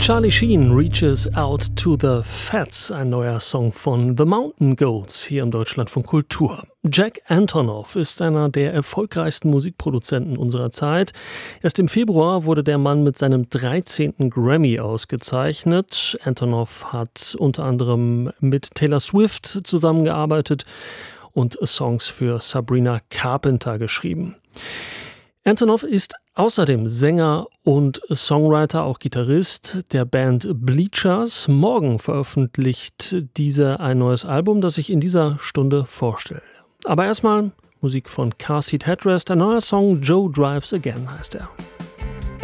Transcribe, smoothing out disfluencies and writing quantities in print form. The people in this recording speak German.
Charlie Sheen reaches out to the Fats, ein neuer Song von The Mountain Goats hier im Deutschlandfunk Kultur. Jack Antonoff ist einer der erfolgreichsten Musikproduzenten unserer Zeit. Erst im Februar wurde der Mann mit seinem 13. Grammy ausgezeichnet. Antonoff hat unter anderem mit Taylor Swift zusammengearbeitet und Songs für Sabrina Carpenter geschrieben. Antonoff ist außerdem Sänger und Songwriter, auch Gitarrist der Band Bleachers. Morgen veröffentlicht dieser ein neues Album, das ich in dieser Stunde vorstelle. Aber erstmal Musik von Car Seat Headrest, ein neuer Song, Joe Drives Again heißt er.